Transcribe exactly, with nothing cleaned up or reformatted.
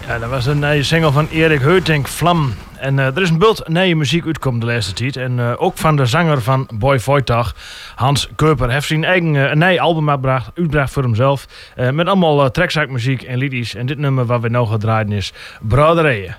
Ja, dat was een nieuwe single van Erik Heutink, Vlam. En uh, er is een bult nieuwe muziek uitkomen de laatste tijd. En uh, ook van de zanger van Boy Voitag, Hans Keuper, heeft zijn eigen uh, een nieuw album uitgebracht, uitgebracht voor hemzelf. Uh, met allemaal uh, trackzakmuziek en liedjes. En dit nummer wat we nou gaan draaien is Brouwerije.